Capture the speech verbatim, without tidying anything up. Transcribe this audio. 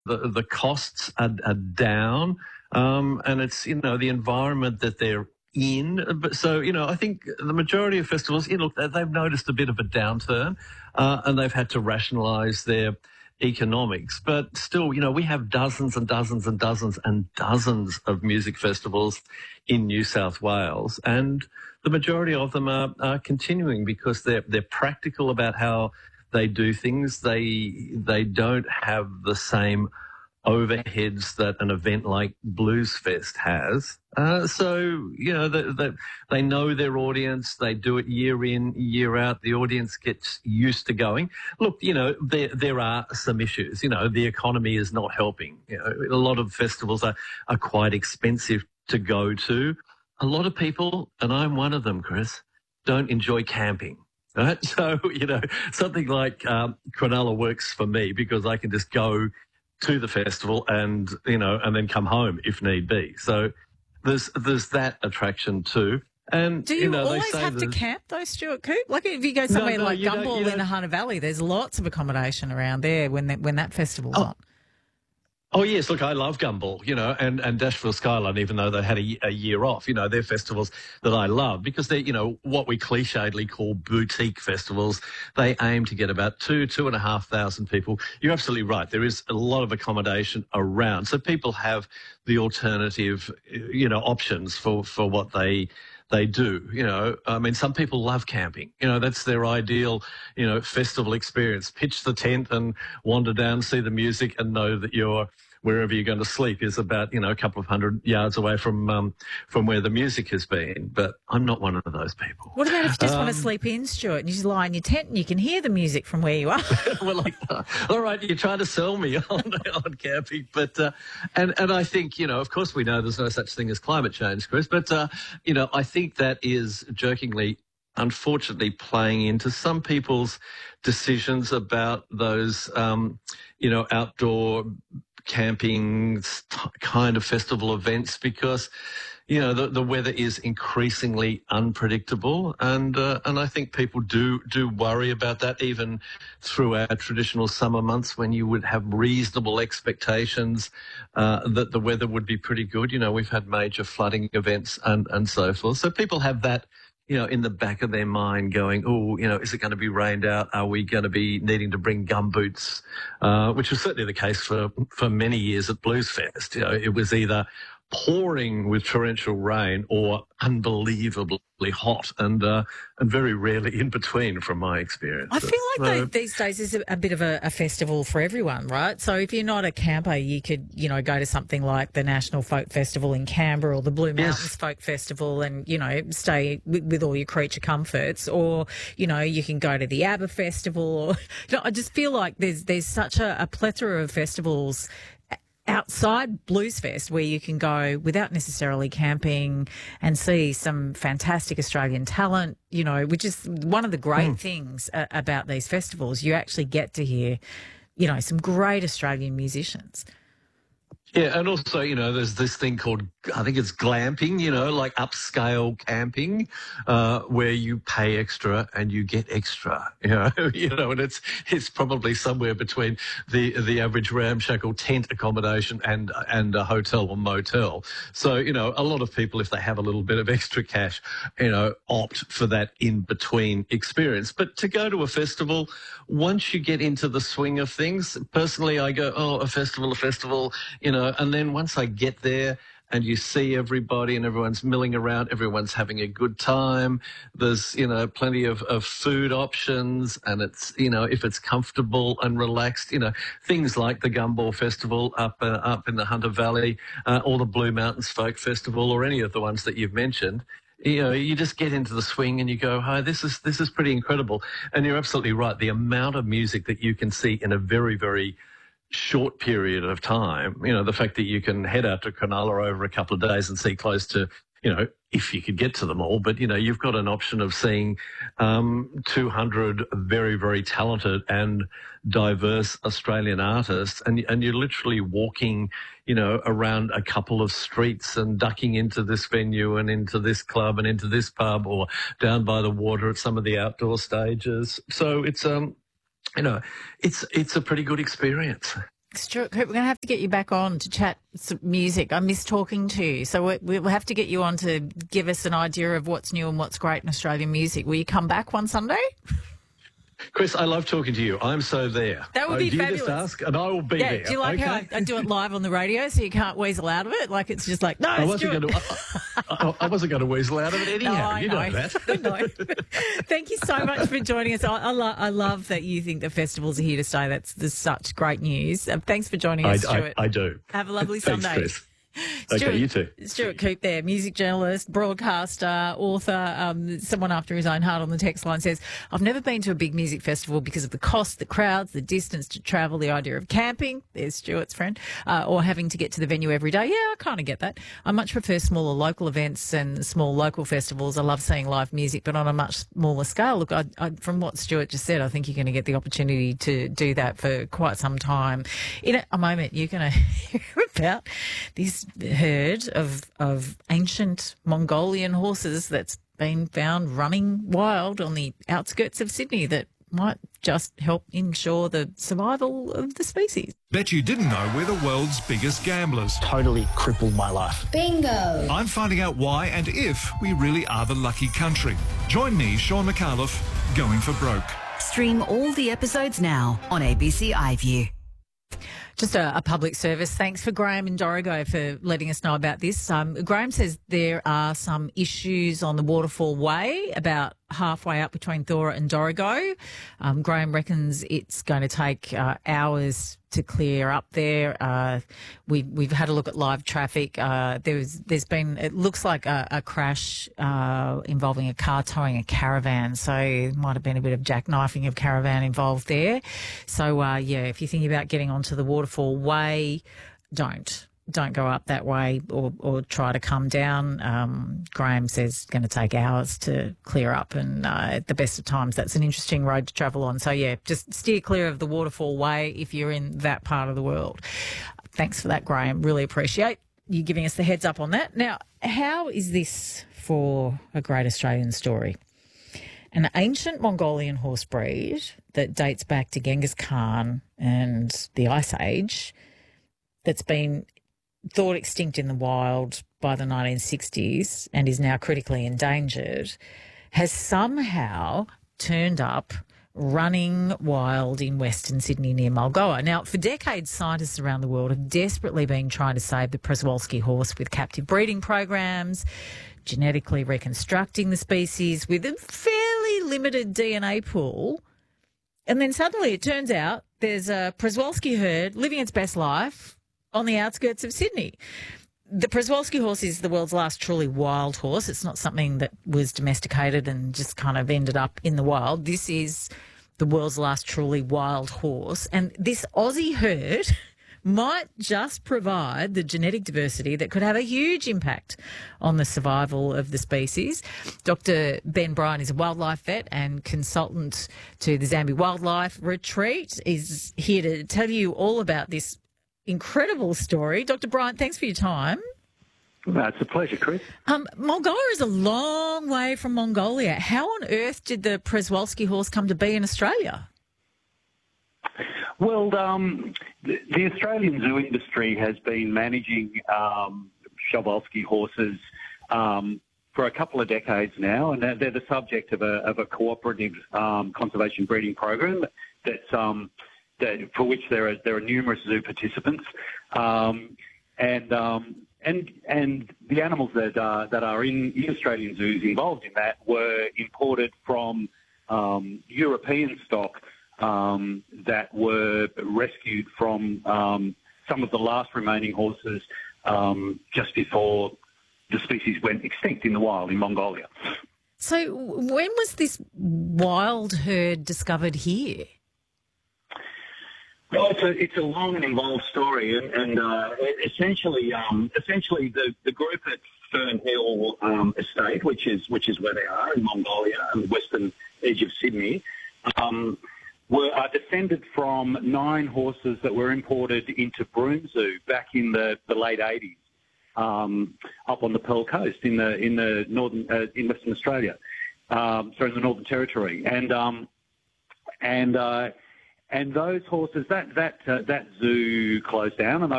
the, the costs are, are down, um, and it's, you know, the environment that they're in. But so, you know, I think the majority of festivals, you know, they've noticed a bit of a downturn, uh, and they've had to rationalise their economics. But still, you know, we have dozens and dozens and dozens and dozens of music festivals in New South Wales, and the majority of them are, are continuing because they're they're practical about how they do things. They they don't have the same overheads that an event like Blues Fest has. Uh, so, you know, they, they, they know their audience. They do it year in, year out. The audience gets used to going. Look, you know, there there are some issues. You know, the economy is not helping. You know, a lot of festivals are, are quite expensive to go to. A lot of people, and I'm one of them, Chris, don't enjoy camping. Right? So, you know, something like um, Cronulla works for me because I can just go to the festival and, you know, and then come home if need be. So there's there's that attraction too. And do you, you know, always have to camp though, Stuart Coop? Like if you go somewhere no, no, like Gumball in the Hunter Valley, there's lots of accommodation around there when that, when that festival's oh. on. Oh, yes, look, I love Gumball, you know, and, and Dashville Skyline, even though they had a, a year off, you know, they're festivals that I love because they're, you know, what we clichédly call boutique festivals. They aim to get about two, two and a half thousand people. You're absolutely right. There is a lot of accommodation around. So people have the alternative, you know, options for, for what they they do. You know, I mean, some people love camping. You know, that's their ideal, you know, festival experience. Pitch the tent and wander down, see the music and know that you're wherever you're going to sleep is about, you know, a couple of hundred yards away from um, from where the music has been. But I'm not one of those people. What about if you just um, want to sleep in, Stuart, and you just lie in your tent and you can hear the music from where you are? Well, like, uh, all right, you're trying to sell me on, on camping. But, uh, and, and I think, you know, of course we know there's no such thing as climate change, Chris. But, uh, you know, I think that is jokingly, unfortunately, playing into some people's decisions about those, um, you know, outdoor camping kind of festival events because, you know, the, the weather is increasingly unpredictable, and uh, and I think people do do worry about that even through our traditional summer months when you would have reasonable expectations uh, that the weather would be pretty good. You know, we've had major flooding events and, and so forth. So people have that, you know, in the back of their mind going, oh, you know, is it going to be rained out? Are we going to be needing to bring gumboots? Uh, which was certainly the case for, for many years at Blues Fest. You know, it was either pouring with torrential rain or unbelievably hot and uh, and very rarely in between from my experience. I feel like so, these days is a, a bit of a, a festival for everyone, right? So if you're not a camper, you could, you know, go to something like the National Folk Festival in Canberra or the Blue Mountains yes. Folk Festival and, you know, stay with, with all your creature comforts, or, you know, you can go to the ABBA Festival. Or, you know, I just feel like there's there's such a, a plethora of festivals outside Blues Fest where you can go without necessarily camping and see some fantastic Australian talent, you know, which is one of the great mm. things uh, about these festivals. You actually get to hear, you know, some great Australian musicians. Yeah, and also, you know, there's this thing called, I think it's glamping, you know, like upscale camping, uh, where you pay extra and you get extra, you know, you know, and it's it's probably somewhere between the the average ramshackle tent accommodation and and a hotel or motel. So, you know, a lot of people, if they have a little bit of extra cash, you know, opt for that in-between experience. But to go to a festival, once you get into the swing of things, personally, I go, oh, a festival, a festival, you know, and then once I get there and you see everybody and everyone's milling around, everyone's having a good time, there's, you know, plenty of, of food options, and it's, you know, if it's comfortable and relaxed, you know, things like the Gumball Festival up uh, up in the Hunter Valley, uh, or the Blue Mountains Folk Festival, or any of the ones that you've mentioned. You know, you just get into the swing and you go, hi, this is this is pretty incredible. And you're absolutely right. The amount of music that you can see in a very, very short period of time, you know, the fact that you can head out to Cronulla over a couple of days and see close to, you know, if you could get to them all, but, you know, you've got an option of seeing um, two hundred very, very talented and diverse Australian artists, and, and you're literally walking, you know, around a couple of streets and ducking into this venue and into this club and into this pub, or down by the water at some of the outdoor stages. So it's, um, you know, it's it's a pretty good experience. Stuart Cooper, we're going to have to get you back on to chat some music. I miss talking to you. So we, we'll have to get you on to give us an idea of what's new and what's great in Australian music. Will you come back one Sunday? Chris, I love talking to you. I'm so there. That would be you fabulous. Just ask and I will be yeah, there. Do you like okay? how I, I do it live on the radio so you can't weasel out of it? Like it's just like, no, I wasn't Stuart. going to. I, I wasn't going to weasel out of it anyhow. No, I you know. know that. I know. Thank you so much for joining us. I, I, lo- I love that you think the festivals are here to stay. That's, that's such great news. Uh, thanks for joining us, I, Stuart. I, I do. Have a lovely Thanks, Sunday. Chris. Stuart, okay, you too. Stuart Coop there, music journalist, broadcaster, author. Um, someone after his own heart on the text line says, I've never been to a big music festival because of the cost, the crowds, the distance to travel, the idea of camping, there's Stuart's friend, uh, or having to get to the venue every day. Yeah, I kind of get that. I much prefer smaller local events and small local festivals. I love seeing live music, but on a much smaller scale. Look, I, I, from what Stuart just said, I think you're going to get the opportunity to do that for quite some time. In a, a moment, you're going to hear about this herd of of ancient Mongolian horses that's been found running wild on the outskirts of Sydney that might just help ensure the survival of the species. Bet you didn't know we're the world's biggest gamblers. Totally crippled my life. Bingo! I'm finding out why and if we really are the lucky country. Join me, Sean McAuliffe, Going for Broke. Stream all the episodes now on A B C iView. Just a, a public service. Thanks for Graham and Dorigo for letting us know about this. Um, Graham says there are some issues on the Waterfall Way about halfway up between Thora and Dorigo. Um, Graham reckons it's going to take uh, hours to clear up there. Uh, we, we've had a look at live traffic. Uh, there's there's been, it looks like a, a crash uh, involving a car towing a caravan. So there might have been a bit of jackknifing of caravan involved there. So, uh, yeah, if you're thinking about getting onto the Waterfall Way, don't. Don't go up that way or, or try to come down. Um, Graham says it's going to take hours to clear up, and uh, at the best of times, that's an interesting road to travel on. So, yeah, just steer clear of the Waterfall Way if you're in that part of the world. Thanks for that, Graham. Really appreciate you giving us the heads up on that. Now, how is this for a great Australian story? An ancient Mongolian horse breed that dates back to Genghis Khan and the Ice Age that's been thought extinct in the wild by the nineteen sixties and is now critically endangered, has somehow turned up running wild in Western Sydney near Mulgoa. Now, for decades, scientists around the world have desperately been trying to save the Przewalski horse with captive breeding programs, genetically reconstructing the species with a fairly limited D N A pool. And then suddenly it turns out there's a Przewalski herd living its best life on the outskirts of Sydney. The Przewalski horse is the world's last truly wild horse. It's not something that was domesticated and just kind of ended up in the wild. This is the world's last truly wild horse. And this Aussie herd might just provide the genetic diversity that could have a huge impact on the survival of the species. Doctor Ben Bryan is a wildlife vet and consultant to the Zambi Wildlife Retreat. Is here to tell you all about this incredible story. Doctor Bryant, thanks for your time. No, it's a pleasure, Chris. Um, Mulgoa is a long way from Mongolia. How on earth did the Przewalski horse come to be in Australia? Well, um, the, the Australian zoo industry has been managing um, Przewalski horses um, for a couple of decades now, and they're, they're the subject of a, of a cooperative um, conservation breeding program that's um, that, for which there are there are numerous zoo participants, um, and um, and and the animals that uh, that are in, in Australian zoos involved in that were imported from um, European stock um, that were rescued from um, some of the last remaining horses um, just before the species went extinct in the wild in Mongolia. So, when was this wild herd discovered here? Well, it's a it's a long and involved story, and, and uh, essentially, um, essentially the, the group at Fern Hill um, Estate, which is which is where they are in Mongolia, on the western edge of Sydney, um, were are descended from nine horses that were imported into Broome Zoo back in the, the late eighties, um, up on the Pearl Coast in the in the northern uh, in Western Australia, um, sorry, in the Northern Territory, and um, and. Uh, And those horses, that that uh, that zoo closed down, and